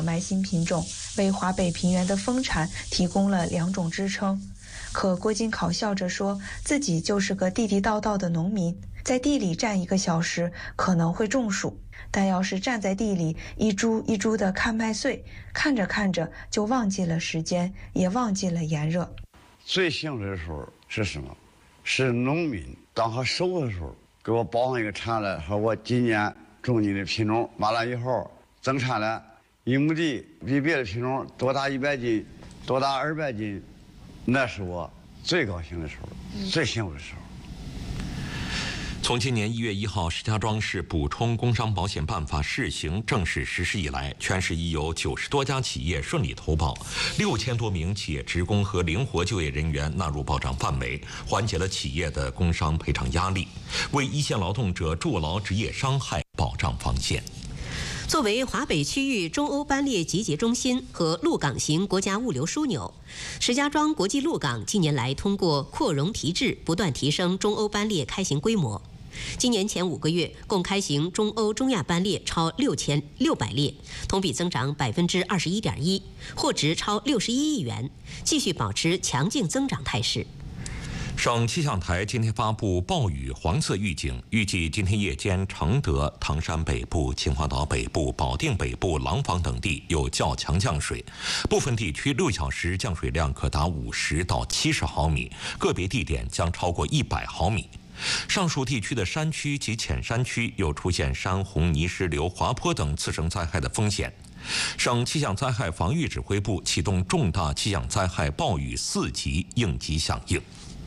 埋新品种，为华北平原的丰产提供了2种支撑。可郭金考笑着说，自己就是个地地道道的农民，在地里站1个小时可能会中暑，但要是站在地里一株一株的看麦穗，看着看着就忘记了时间，也忘记了炎热。 最幸福的时候是什么？是农民当他收的时候，给我报上一个产了，说我今年种你的品种，完了以后增产了1亩地，比别的品种多打100斤，多打200斤，那是我最高兴的时候，最幸福的时候。 从今年1月1号石家庄市补充工伤保险办法试行正式实施以来，全市已有90多家企业顺利投保，6000多名企业职工和灵活就业人员纳入保障范围，缓解了企业的工伤赔偿压力，为一线劳动者筑牢职业伤害保障防线。 作为华北区域中欧班列集结中心和陆港型国家物流枢纽，石家庄国际陆港近年来通过扩容提质，不断提升中欧班列开行规模。今年前5个月，共开行中欧中亚班列超6600列，同比增长21.1%，货值超61亿元，继续保持强劲增长态势。 省气象台今天发布暴雨黄色预警，预计今天夜间承德、唐山北部、秦皇岛北部、保定北部、廊坊等地有较强降水，部分地区6小时降水量可达50到70毫米，个别地点将超过100毫米。上述地区的山区及浅山区有出现山洪、泥石流、滑坡等次生灾害的风险。省气象灾害防御指挥部启动重大气象灾害暴雨4级应急响应。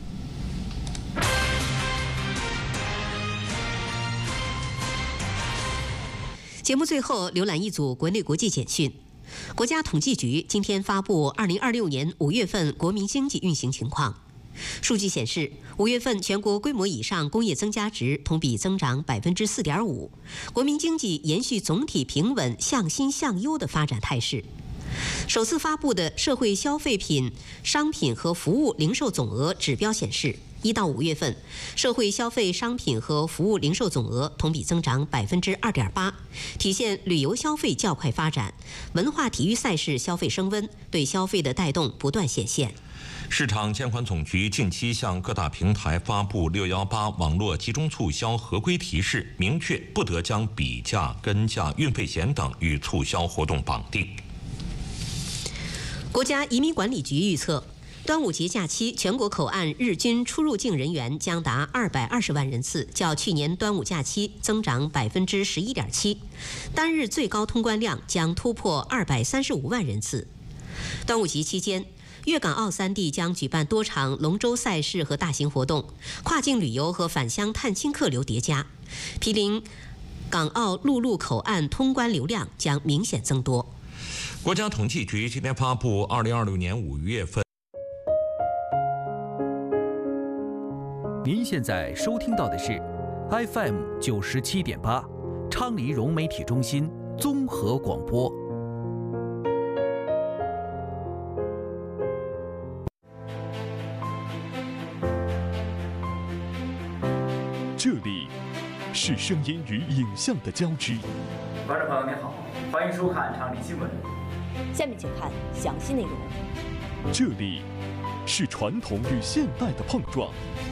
节目最后浏览一组国内国际简讯。国家统计局今天发布2026年5月份国民经济运行情况。数据显示，5月份全国规模以上工业增加值同比增长4.5%，国民经济延续总体平稳、向新向优的发展态势。首次发布的社会消费品、商品和服务零售总额指标显示，1到5月份，社会消费商品和服务零售总额同比增长2.8%，体现旅游消费较快发展，文化体育赛事消费升温，对消费的带动不断显现。 市场监管总局近期向各大平台发布618网络集中促销合规提示，明确不得将比价、跟价、运费险等与促销活动绑定。 国家移民管理局预测，端午节假期全国口岸日均出入境人员将达220万人次，较去年端午假期增长11.7%，单日最高通关量将突破235万人次。端午节期间，粤港澳3地将举办多场龙舟赛事和大型活动，跨境旅游和返乡探亲客流叠加，毗邻港澳陆路口岸通关流量将明显增多。 国家统计局今天发布2026年5月份。 您现在收听到的是 FM 97.8，昌黎融媒体中心综合广播。 这里是声音与影像的交织。 观众朋友您好，欢迎收看昌黎新闻。 下面请看详细内容。 这里是传统与现代的碰撞。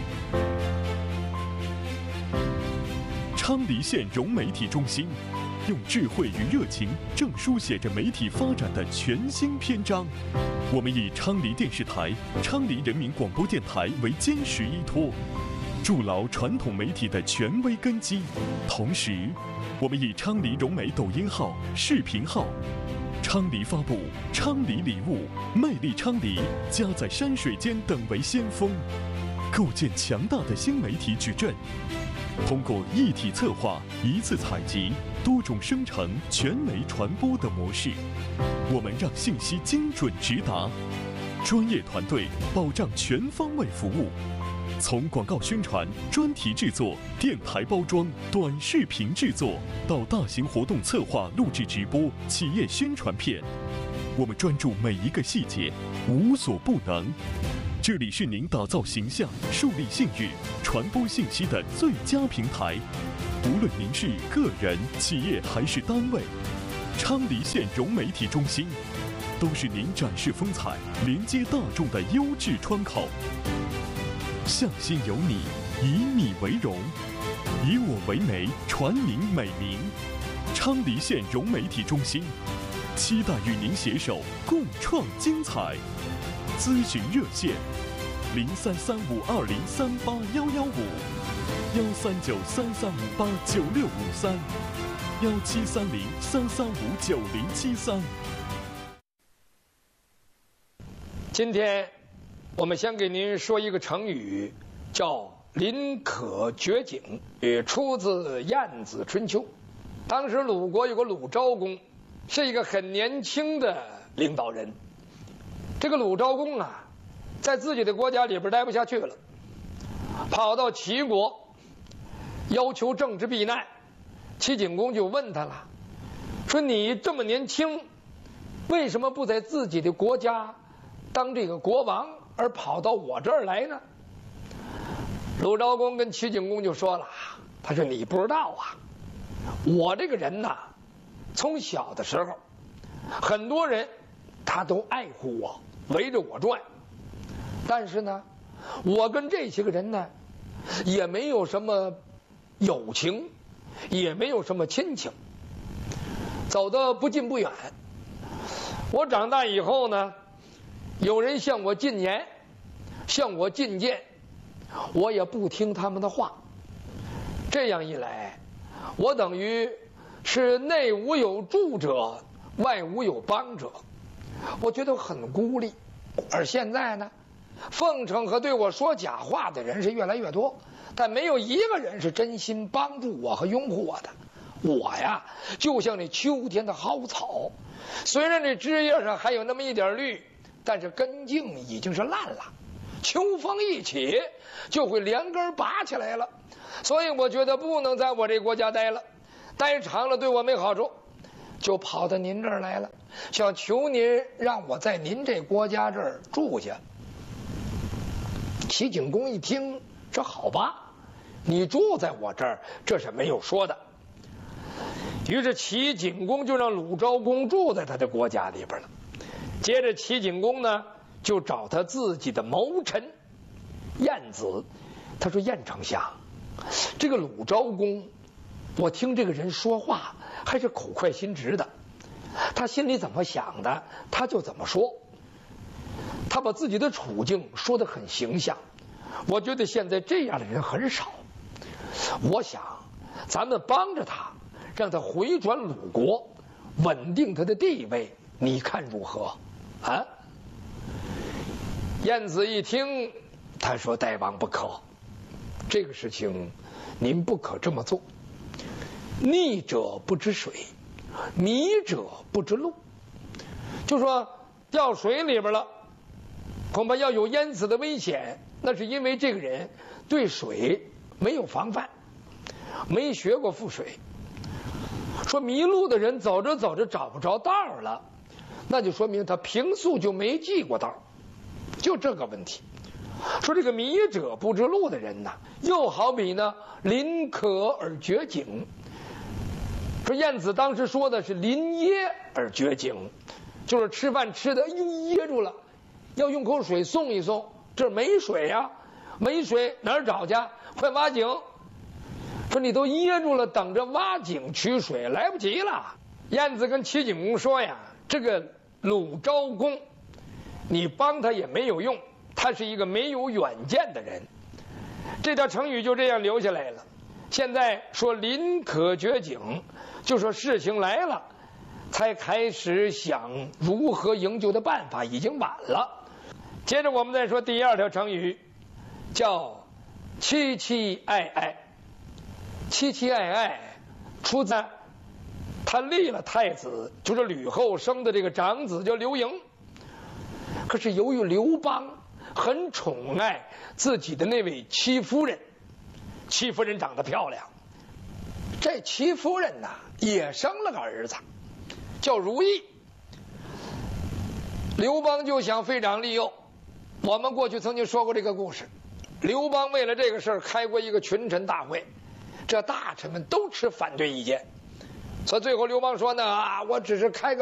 昌黎县融媒体中心用智慧与热情，正书写着媒体发展的全新篇章。我们以昌黎电视台、昌黎人民广播电台为坚实依托，筑牢传统媒体的权威根基。同时，我们以昌黎融媒抖音号、视频号、昌黎发布、昌黎礼物、魅力昌黎、家在山水间等为先锋，构建强大的新媒体矩阵。通过一体策划、一次采集、多种生成、全媒传播的模式，我们让信息精准直达，专业团队保障全方位服务。从广告宣传、专题制作、电台包装、短视频制作，到大型活动策划、录制直播、企业宣传片，我们专注每一个细节，无所不能。这里是您打造形象、树立信誉、传播信息的最佳平台。无论您是个人、企业还是单位， 昌黎县融媒体中心，都是您展示风采、连接大众的优质窗口。向心有你，以你为荣，以我为媒，传您美名。昌黎县融媒体中心，期待与您携手共创精彩。咨询热线：033520381155，1393389653，173033590073。 今天我们先给您说一个成语，叫临渴绝井，也出自《晏子春秋》。当时鲁国有个鲁昭公，是一个很年轻的领导人。这个鲁昭公啊，在自己的国家里边待不下去了，跑到齐国要求政治避难。齐景公就问他了，说你这么年轻，为什么不在自己的国家当这个国王，而跑到我这儿来呢？鲁昭公跟齐景公就说了，他说你不知道啊，我这个人呐，从小的时候，很多人他都爱护我，围着我转，但是呢，我跟这些个人呢，也没有什么友情，也没有什么亲情，走得不近不远。我长大以后呢，有人向我进言，向我进谏，我也不听他们的话。这样一来，我等于是内无有助者，外无有帮者，我觉得很孤立。而现在呢，奉承和对我说假话的人是越来越多，但没有一个人是真心帮助我和拥护我的。我呀，就像那秋天的蒿草，虽然这枝叶上还有那么一点绿，但是根茎已经是烂了，秋风一起就会连根拔起来了。所以我觉得不能在我这国家待了，待长了对我没好处，就跑到您这儿来了，想求您让我在您这国家这儿住下。齐景公一听，这好吧，你住在我这儿，这是没有说的。于是齐景公就让鲁昭公住在他的国家里边了。接着齐景公呢，就找他自己的谋臣晏子，他说晏丞相，这个鲁昭公，我听这个人说话还是口快心直的，他心里怎么想的他就怎么说，他把自己的处境说得很形象。我觉得现在这样的人很少，我想咱们帮着他，让他回转鲁国，稳定他的地位，你看如何啊？晏子一听，他说大王不可，这个事情您不可这么做。逆者不知水，迷者不知路，就说掉水里边了，恐怕要有淹死的危险，那是因为这个人对水没有防范，没学过覆水。说迷路的人走着走着找不着道了，那就说明他平素就没记过道，就这个问题。说这个迷者不知路的人呢，又好比呢临渴而绝井。说晏子当时说的是临噎而绝井，就是吃饭吃的噎住了，要用口水送一送，这没水啊，没水哪儿找去？快挖井！说你都噎住了，等着挖井取水来不及了。晏子跟齐景公说呀，这个鲁昭公，你帮他也没有用，他是一个没有远见的人。这条成语就这样留下来了。现在说临渴绝井，就说事情来了，才开始想如何营救的办法，已经晚了。接着我们再说第二条成语，叫戚戚爱爱。戚戚爱爱出自他立了太子，就是吕后生的这个长子叫刘盈。可是由于刘邦很宠爱自己的那位戚夫人，戚夫人长得漂亮，这戚夫人呐也生了个儿子叫如意。刘邦就想废长立幼，我们过去曾经说过这个故事。刘邦为了这个事儿开过一个群臣大会，这大臣们都持反对意见。 所以最后刘邦说呢啊，我只是开个